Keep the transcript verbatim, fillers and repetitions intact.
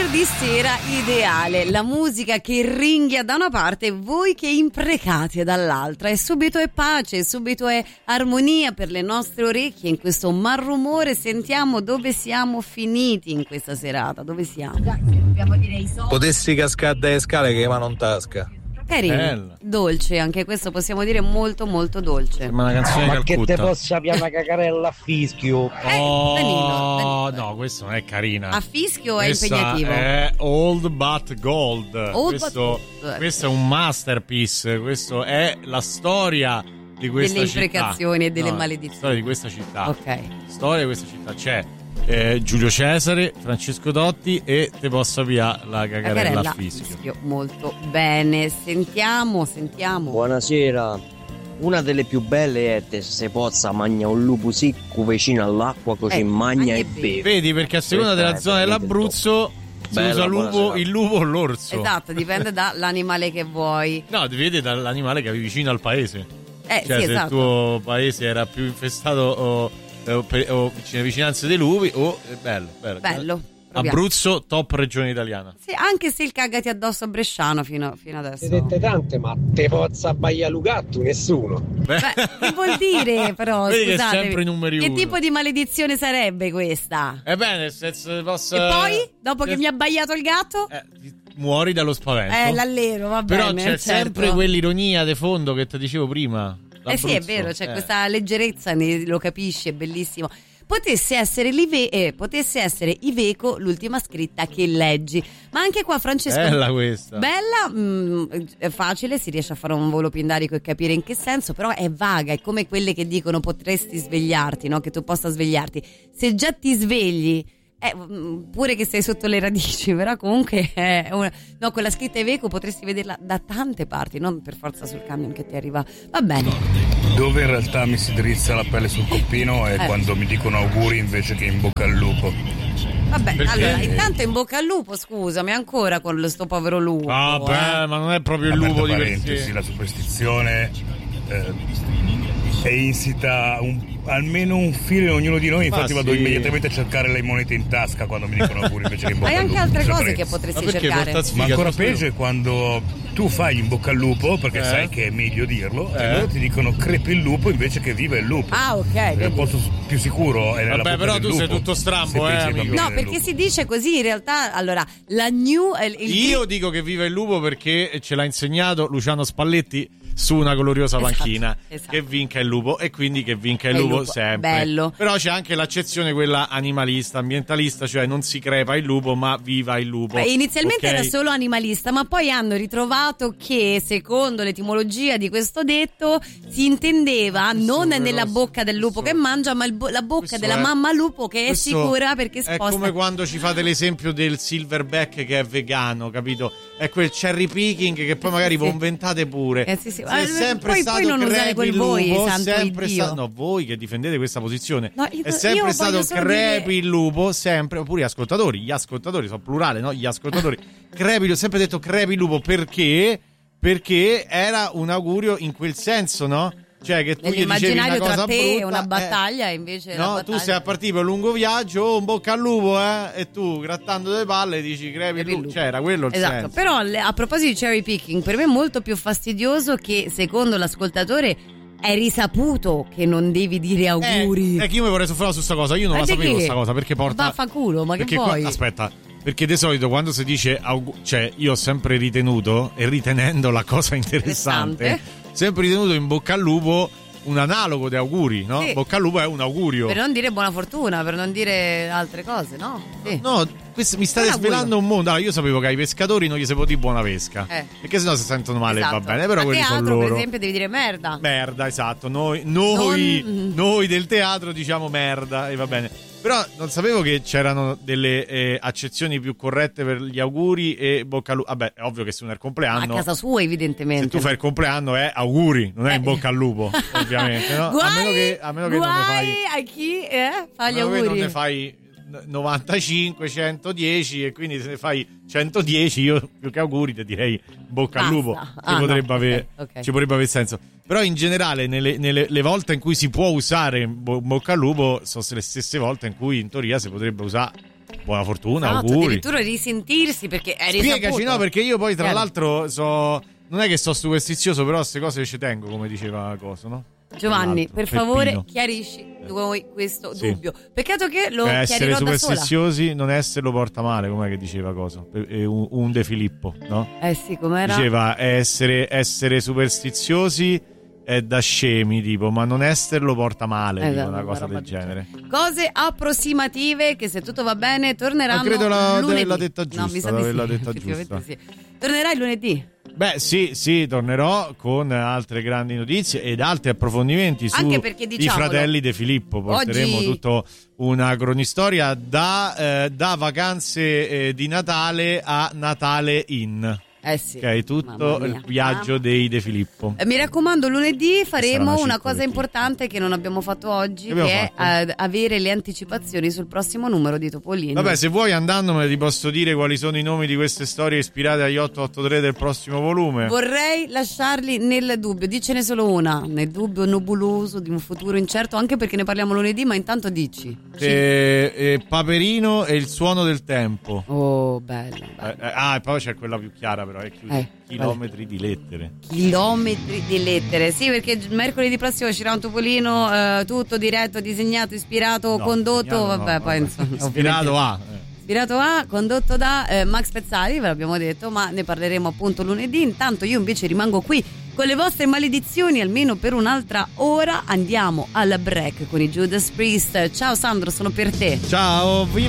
venerdì sera ideale, la musica che ringhia da una parte e voi che imprecate dall'altra, e subito è pace, subito è armonia per le nostre orecchie in questo malrumore. Sentiamo dove siamo finiti in questa serata, dove siamo? Potessi cascare dalle scale che mano in tasca. Carino, Bella. dolce, anche questo possiamo dire molto molto dolce. Ma una canzone Ma di che Calcutta. te possa piare una cacarella a fischio? Eh, Oh, Danilo, Danilo. no, questo non è carina. A fischio è Questa impegnativo. è Old But Gold. Old questo, But Gold. questo è un masterpiece. Questo è la storia di questa Delle città. imprecazioni e delle No, maledizioni. Storia di questa città. Ok. Storia di questa città. C'è eh, Giulio Cesare, Francesco Dotti e te posso via la cacarella Cacarella a fischio. molto bene. Sentiamo, sentiamo. Buonasera. Una delle più belle è te se pozza magna un lupo secco vicino all'acqua così Eh, magna e anche beve. Vedi, perché a seconda della Aspetta, zona eh, dell'Abruzzo si Bella, usa lupo, buonasera. il lupo o l'orso. Esatto, dipende dall'animale che vuoi. No, vedi dall'animale che avevi vicino al paese. Eh Cioè, sì, se esatto. il tuo paese era più infestato o, o, per- o vicine vicinanze dei lupi, o è bello, bello. Bello. proviamo. Abruzzo, top regione italiana. Sì, anche se il cagati addosso a bresciano fino, fino adesso. Ne dette tante, ma te pozza abbaia Lugatto nessuno. Beh, che vuol dire però, Vedi che è scusate, sempre i numeri che uno. tipo di maledizione sarebbe questa? Ebbene, nel senso che possa... E poi, dopo che mi ha abbaiato il gatto? Eh, muori dallo spavento. Eh, l'allero, va Però bene, c'è certo. sempre quell'ironia di fondo che ti dicevo prima. Eh sì, è vero, c'è Eh. questa leggerezza, ne- lo capisci, è bellissimo. Potesse essere, l'Ive- eh, potesse essere Iveco l'ultima scritta che leggi. Ma anche qua, Francesco. Bella questa. Bella, mh, è facile, si riesce a fare un volo pindarico e capire in che senso, però è vaga, è come quelle che dicono potresti svegliarti, no? Che tu possa svegliarti. Se già ti svegli, eh, mh, pure che sei sotto le radici, però comunque è una... no, quella scritta Iveco potresti vederla da tante parti, non per forza sul camion che ti arriva. Va bene. Dove in realtà mi si drizza la pelle sul coppino è Eh. quando mi dicono auguri invece che in bocca al lupo. Vabbè, Perché? allora, intanto in bocca al lupo, scusami, ancora con lo sto povero lupo. Ah, beh, eh. ma non è proprio il Aperta lupo di per parentesi, sé. la superstizione eh, è insita un- almeno un filo in ognuno di noi, infatti Ma vado sì. immediatamente a cercare le monete in tasca quando mi dicono auguri invece che in bocca Hai al anche lupo. altre Questa cose che parentesi. potresti Ma perché cercare. porta sfiga? Ma ancora Scusa, peggio è quando tu fai in bocca al lupo perché Eh. sai che è meglio dirlo Eh. e loro ti dicono crepi il lupo invece che viva il lupo. Ah, ok, il vedi. posto più sicuro è nella Vabbè, bocca però del tu sei lupo. tutto strambo, Se eh, pensi ai amico. bambini No, del perché lupo. si dice così, in realtà, allora, la new... il- il- Io dico che viva il lupo perché ce l'ha insegnato Luciano Spalletti su una gloriosa Esatto, panchina. esatto. Che vinca il lupo e quindi che vinca il È il lupo, lupo, sempre. bello. Però c'è anche l'accezione quella animalista, ambientalista, cioè non si crepa il lupo ma viva il lupo. Beh, inizialmente Ok? era solo animalista, ma poi hanno ritrovato che, secondo l'etimologia di questo detto, si intendeva Questo non però- nella bocca del lupo questo- che mangia, ma il bo- la bocca questo della è- mamma lupo che è questo sicura perché sposta. È come quando ci fate l'esempio del silverback che è vegano, capito? È quel cherry picking che poi magari sì. voi inventate pure. Eh, sì, sì. Se Ma è sempre poi- stato poi non usare crepi quel il voi, lupo, santo sempre Iddio. stato, no, voi che difendete questa posizione. No, io- è sempre io stato voglio solo crepi dire- il lupo, sempre, oppure gli ascoltatori, gli ascoltatori, sono plurale, no? Gli ascoltatori. crepi, ho sempre detto crepi il lupo perché? Perché era un augurio in quel senso, no? Cioè che tu gli dicevi una Nell'immaginario cosa tra te brutta, una eh, battaglia e invece la no, battaglia... tu sei a partire per un lungo viaggio, oh, in bocca al lupo, eh? E tu, grattando le palle, dici crepi il Crepi il lupo. lupo. Cioè, era quello il Esatto, senso. però le- a proposito di cherry picking, per me è molto più fastidioso che secondo l'ascoltatore è risaputo che non devi dire auguri. Eh, è che io mi vorrei soffrire su sta cosa, io non Ma la di sapevo che? sta cosa, perché porta... Vaffanculo, ma che perché qua- vuoi? aspetta, perché di solito quando si dice augu- cioè io ho sempre ritenuto, e ritenendo la cosa interessante, Interessante. sempre ritenuto in bocca al lupo un analogo di auguri, no? Sì. Bocca al lupo è un augurio. Per non dire buona fortuna, per non dire altre cose, no? Sì. No, questo, mi state Un augurio. svelando un mondo. Allora, io sapevo che ai pescatori non gli si può dire buona pesca. Eh. Perché sennò si sentono male, Esatto. va bene. Però a quelli sono teatro, loro. per esempio, devi dire merda. Merda, esatto. Noi, noi, Non- noi del teatro diciamo merda e va bene. Però non sapevo che c'erano delle eh, accezioni più corrette per gli auguri e bocca al lupo. Vabbè, è ovvio che se uno è il A compleanno. casa sua, evidentemente. Se tu fai il compleanno è auguri, non è in Eh. bocca al lupo, ovviamente. No? Guai, a meno che, a meno che non ne guai fai. a chi eh, fa A gli meno che auguri. non ne fai novantacinque, centodieci e quindi se ne fai centodieci io più che auguri ti direi bocca Basta. al lupo, ci, Ah, potrebbe no. avere, Ok, ok. ci potrebbe avere senso. Però in generale nelle, nelle le volte in cui si può usare bo- bocca al lupo sono le stesse volte in cui in teoria si potrebbe usare buona fortuna, esatto, auguri. addirittura risentirsi perché è Spiegaci, risaputo. no, perché io poi tra Chiaro. l'altro so non è che sto superstizioso, però a queste cose ci tengo, come diceva Coso, no? Giovanni, per Peppino. favore, chiarisci noi questo Sì. dubbio. Peccato che lo Eh, essere chiarirò da sola. superstiziosi non esserlo porta male, com'è che diceva Coso? Eh, Un, un De Filippo, no? Eh sì, com'era? Diceva essere, essere superstiziosi è da scemi, tipo, ma non esserlo porta male, tipo, Esatto, una cosa roba del del genere. Cose approssimative che se tutto va bene torneranno Ma credo la- di lunedì. averla detta giusta, No, mi sa di di averla sì, detta effettivamente giusta. sì. Tornerai lunedì. Beh, sì, sì, tornerò con altre grandi notizie ed altri approfondimenti su Anche perché, i diciamolo, fratelli De Filippo. Porteremo oggi- tutta una cronistoria da, eh, da vacanze eh, di Natale a Natale in. Eh sì. Ok, tutto Mamma mia. il viaggio dei De Filippo. Eh, Mi raccomando, lunedì faremo una una circoletti. cosa importante che non abbiamo fatto oggi, Che abbiamo che è fatto? eh, avere le anticipazioni sul prossimo numero di Topolino. Vabbè, se vuoi andandomene ti posso dire quali sono i nomi di queste storie ispirate agli otto otto tre del prossimo volume. Vorrei lasciarli nel dubbio, dicene solo una, nel dubbio nebuloso di un futuro incerto, anche perché ne parliamo lunedì, ma intanto dici. Eh, eh, Paperino e il suono del tempo. Oh, bello, bello. Eh, eh, ah, e poi c'è quella più chiara, però è chiusa. Eh, Chilometri di lettere. Chilometri di lettere, sì, perché g- mercoledì prossimo uscirà un Topolino eh, tutto diretto, disegnato, ispirato, No, condotto, disegnato no, vabbè, poi insomma, ispirato ovviamente- a eh. Ispirato a, condotto da eh, Max Pezzali, ve l'abbiamo detto, ma ne parleremo appunto lunedì. Intanto io invece rimango qui con le vostre maledizioni almeno per un'altra ora. Andiamo alla break con i Judas Priest. Ciao Sandro, sono per te. Ciao, viva